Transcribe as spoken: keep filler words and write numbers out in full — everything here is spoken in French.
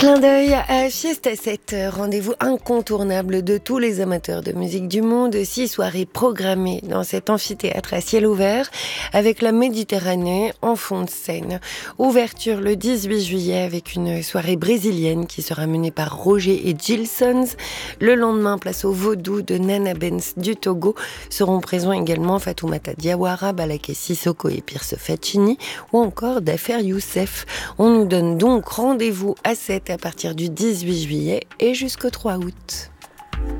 Clin d'œil à Fiesta sept, rendez-vous incontournable de tous les amateurs de musique du monde. Six soirées programmées dans cet amphithéâtre à ciel ouvert avec la Méditerranée en fond de scène. Ouverture le dix-huit juillet avec une soirée brésilienne qui sera menée par Roger et Gilsons. Le lendemain, place au Vaudou de Nana Benz du Togo. Seront présents également Fatoumata Diawara, Balaké Sissoko et Pierce Faccini ou encore Dafer Youssef. On nous donne donc rendez-vous à sept à partir du dix-huit juillet et jusqu'au trois août.